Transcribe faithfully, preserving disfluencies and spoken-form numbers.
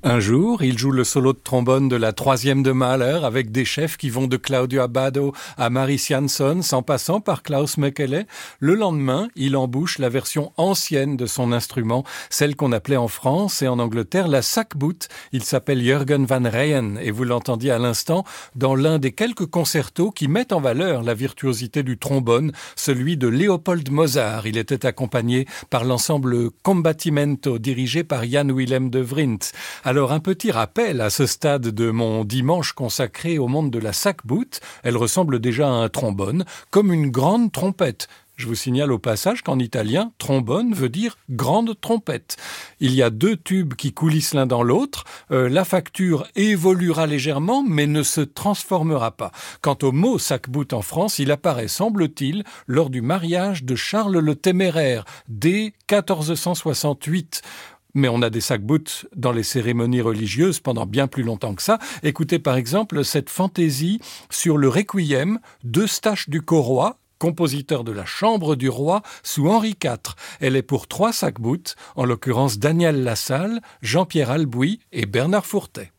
Un jour, il joue le solo de trombone de la troisième de Mahler avec des chefs qui vont de Claudio Abbado à Maris Jansson, sans passant par Klaus Mekele. Le lendemain, il embouche la version ancienne de son instrument, celle qu'on appelait en France et en Angleterre la sackboot. Il s'appelle Jürgen van Ryen et vous l'entendiez à l'instant dans l'un des quelques concertos qui mettent en valeur la virtuosité du trombone, celui de Léopold Mozart. Il était accompagné par l'ensemble Combattimento dirigé par Jan Willem de Vrindt. Alors un petit rappel à ce stade de mon dimanche consacré au monde de la sackboot. Elle ressemble déjà à un trombone, comme une grande trompette. Je vous signale au passage qu'en italien, trombone veut dire grande trompette. Il y a deux tubes qui coulissent l'un dans l'autre. Euh, la facture évoluera légèrement, mais ne se transformera pas. Quant au mot sackboot en France, il apparaît, semble-t-il, lors du mariage de Charles le Téméraire, dès quatorze cent soixante-huit. Mais on a des sackboots dans les cérémonies religieuses pendant bien plus longtemps que ça. Écoutez par exemple cette fantaisie sur le Requiem d'Eustache du Corroy, compositeur de la Chambre du Roi sous Henri quatre. Elle est pour trois sackboots, en l'occurrence Daniel Lassalle, Jean-Pierre Albouy et Bernard Fourtet.